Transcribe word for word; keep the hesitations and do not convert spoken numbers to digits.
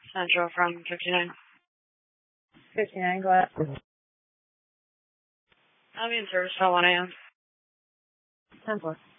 Central from fifty-nine. fifty-nine, go ahead. I'll be in service till one a.m. ten four.